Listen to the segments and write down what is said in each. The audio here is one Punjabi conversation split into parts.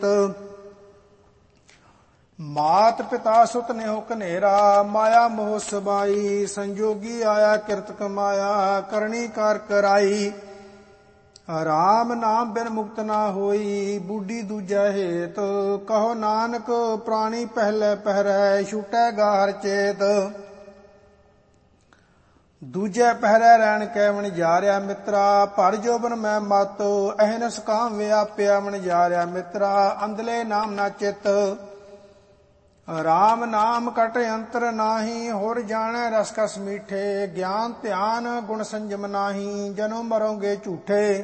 ਮਾਤ ਪਿਤਾ ਸੁਤ ਨੇਹੁ ਕਨੇਰਾ, ਮਾਇਆ ਮੋਹ ਸਬਾਈ। ਸੰਜੋਗੀ ਆਇਆ ਕਿਰਤ ਕਮਾਇਆ, ਕਰਨੀ ਕਾਰ ਕਰਾਈ। ਰਾਮ ਨਾਮ ਬਿਨ ਮੁਕਤ ਨਾ ਹੋਈ, ਬੁੱਢੀ ਦੂਜੈ ਹੇਤ। ਕਹੋ ਨਾਨਕ ਪ੍ਰਾਣੀ ਪਹਿਲੇ ਪਹਿਰੈ, ਛੁਟੈ ਹਰ ਚੇਤ। ਦੂਜੈ ਪਹਿਰੈ ਰਹਿਣ ਕੈ ਵਣਜਾਰਿਆ ਮਿੱਤਰਾ, ਭਰ ਜੋਬਨ ਮੈਂ ਮਤ। ਅਹਨਸ ਕਾਮ ਵਿਆਪਿਆ ਵਣਜਾਰਿਆ ਮਿੱਤਰਾ, ਅੰਧਲੇ ਨਾਮ ਨਾ ਚਿਤ। ਰਾਮ ਨਾਮ ਕਟ ਅੰਤਰ ਨਾਹੀ, ਹੋਰ ਜਾਣੈ ਰਸ ਕਸ ਮੀਠੇ। ਗਿਆਨ ਧਿਆਨ ਗੁਣ ਸੰਜਮ ਨਾਹੀ, ਜਨੋ ਮਰੋਗੇ ਝੂਠੇ।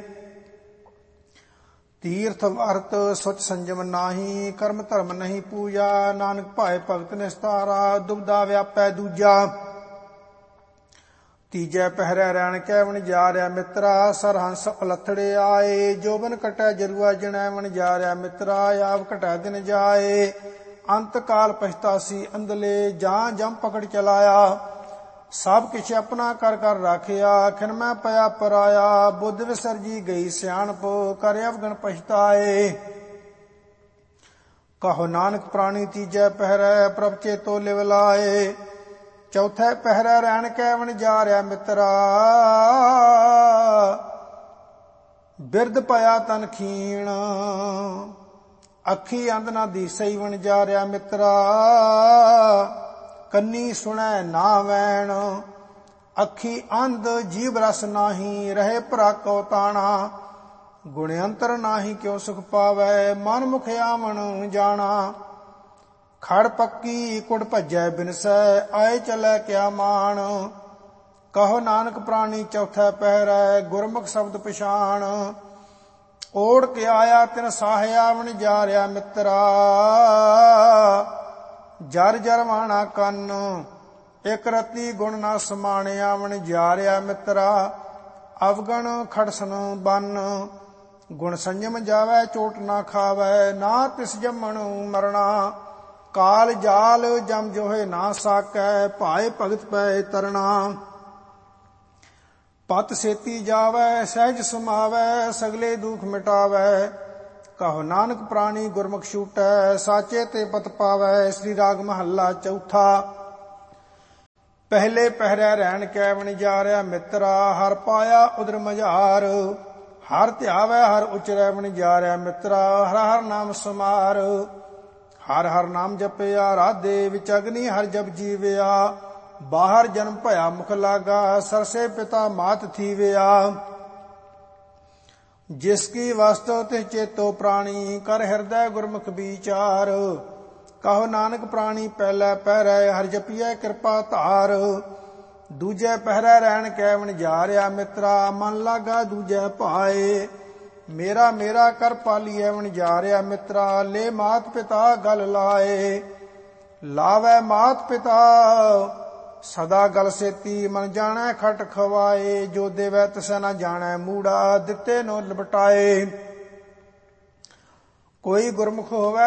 ਤੀਰਥ ਵਰਤ ਸੁਚ ਸੰਜਮ ਨਾਹੀ, ਕਰਮ ਧਰਮ ਨਹੀਂ ਪੂਜਾ। ਨਾਨਕ ਭਾਏ ਭਗਤ ਨਿਸਤਾਰਾ, ਦੁਬਦਾ ਵਿਆਪੈ ਦੂਜਾ। ਤੀਜੈ ਪਹਿਰੈ ਰਹਿਣ ਕੈ ਵਣਜਾਰਿਆ ਮਿੱਤਰਾ, ਸਰਹੰਸ ਉਲੱਥੜੇ ਆਏ। ਜੋਬਨ ਕਟੈ ਜਰੂਆ ਜਣੈ ਵਣਜਾਰਿਆ ਮਿੱਤਰਾ, ਆਪ ਘਟੈ ਦਿਨ ਜਾਏ। ਅੰਤ ਕਾਲ ਪਛਤਾਸੀ ਅੰਧਲੇ, ਜਾਂ ਜਮ ਪਕੜ ਚਲਾਇਆ। ਸਭ ਕਿਛ ਆਪਣਾ ਕਰ ਕਰ ਰਾਖਿਆ, ਖਿਨਮੈ ਪਿਆ ਪਰਾਇਆ। ਬੁੱਧ ਵਿਸਰਜੀ ਗਈ ਸਿਆਣਪ, ਕਰ ਅਵਗਣ ਪਛਤਾਏ। ਕਹੋ ਨਾਨਕ ਪ੍ਰਾਣੀ ਤੀਜੈ ਪਹਿਰੈ, ਪ੍ਰਭ ਚੇਤੋ ਲਿਵ ਲਾਏ। ਚੌਥੈ ਪਹਿਰੈ ਰਹਿਣ ਕੈ ਵਣਜਾਰਿਆ ਮਿੱਤਰਾ, ਬਿਰਧ ਪਿਆ ਤਨ ਖੀਣ। ਅੱਖੀ ਅੰਧ ਨਾ ਦੀਸਈ ਵਣਜਾਰਿਆ ਮਿੱਤਰਾ, ਕੰਨੀ ਸੁਣੈ ਨਾ ਵੈਣ। ਅੱਖੀ ਅੰਧ ਜੀਵ ਰਸ ਨਾਹੀ, ਰਹੇ ਭਰਾ ਕੋ ਤਾਣਾ। ਗੁਣ ਅੰਤਰ ਨਾਹੀ ਕਿਉ ਸੁਖ ਪਾਵੈ, ਮਨ ਮੁਖ ਆਵਣ ਜਾਣਾ। ਖੜ ਪੱਕੀ ਕੁੜ ਭੱਜੈ ਬਿਨਸੈ, ਆਏ ਚਲੈ ਕਿਆ ਮਾਣ। ਕਹੋ ਨਾਨਕ ਪ੍ਰਾਣੀ ਚੌਥੈ ਪਹਿਰੈ, ਗੁਰਮੁਖ ਸ਼ਬਦ ਪਛਾਣ। ਓੜ ਕੇ ਆਇਆ ਤਿਨ ਸਾਹਿਆ ਵਣਜਾਰਿਆ ਮਿੱਤਰਾ, ਜਰ ਜਰ ਵਾਣਾ ਕੰਨ। ਇਕ ਰਤੀ ਗੁਣ ਨਾ ਸਮਾਣਿਆ ਵਣਜਾਰਿਆ ਮਿੱਤਰਾ, ਅਵਗਣ ਖੜਸਨ ਬੰਨ। ਗੁਣ ਸੰਜਮ ਜਾਵੈ ਚੋਟ ਨਾ ਖਾਵੈ, ਨਾ ਤਿਸ ਜੰਮਣ ਮਰਣਾ। ਕਾਲ ਜਾਲ ਜਮ ਜੋਹੇ ਨਾ ਸਾਕੈ, ਭਾਏ ਭਗਤ ਪੈ ਤਰਣਾ। ਪਤ ਸੇਤੀ ਜਾਵੈ ਸਹਿਜ ਸਮਾਵੈ, ਸਗਲੇ ਦੁਖ ਮਿਟਾਵੈ। ਕਹੋ ਨਾਨਕ ਪ੍ਰਾਣੀ ਗੁਰਮੁਖ ਛੂਟੈ, ਸਾਚੇ ਤੇ ਪਤ ਪਾਵੈ। ਸ੍ਰੀ ਰਾਗ ਮਹੱਲਾ ਚੌਥਾ। ਪਹਿਲੇ ਪਹਿਰੈ ਰਹਿਣ ਕੈ ਵਣਜਾਰਿਆ ਮਿੱਤਰਾ, ਹਰ ਪਾਇਆ ਉਦਰ ਮਝਾਰ। ਹਰ ਧਿਆਵੈ ਹਰ ਉਚਰੈ ਵਣਜਾਰਿਆ ਮਿੱਤਰਾ, ਹਰ ਹਰ ਨਾਮ ਸਮਾਰ। ਹਰ ਹਰ ਨਾਮ ਜਪਿਆ ਰਾਧੇ, ਵਿੱਚ ਅਗਨੀ ਹਰ ਜਪ ਜੀਵਿਆ। ਬਾਹਰ ਜਨਮ ਭਇਆ ਮੁਖ ਲਾਗਾ, ਸਰਸੇ ਪਿਤਾ ਮਾਤ ਥੀਵਿਆ। ਜਿਸ ਕੀ ਵਸਤੁ ਤਿਸ ਚੇਤੋ ਪ੍ਰਾਣੀ, ਕਰ ਹਿਰਦੈ ਗੁਰਮੁਖ ਵਿਚਾਰ। ਕਹੋ ਨਾਨਕ ਪ੍ਰਾਣੀ ਪਹਿਲੇ ਪਹਿਰੈ, ਹਰ ਜਪੀਐ ਕਿਰਪਾ ਧਾਰ। ਦੂਜੈ ਪਹਿਰੈ ਰਹਿਣ ਕੈ ਵਣਜਾਰਿਆ ਮਿੱਤਰਾ, ਮਨ ਲਾਗਾ ਦੂਜੈ ਭਾਏ। ਮੇਰਾ ਮੇਰਾ ਕਰ ਪਾਲੀਐ ਵਣਜਾਰਿਆ ਮਿੱਤਰਾ, ਲੈ ਮਾਤ ਪਿਤਾ ਗਲ ਲਾਏ। ਲਾਵੈ ਮਾਤ ਪਿਤਾ ਸਦਾ ਗਲ ਸੇਤੀ, ਮਨ ਜਾਣੈ ਖਟ ਖਵਾਏ। ਜੋ ਦੇਵੈ ਤਿਸੈ ਨਾ ਜਾਣੈ ਮੂੜਾ, ਦਿੱਤੇ ਨੋ ਲਪਟਾਏ। ਕੋਈ ਗੁਰਮੁਖ ਹੋਵੈ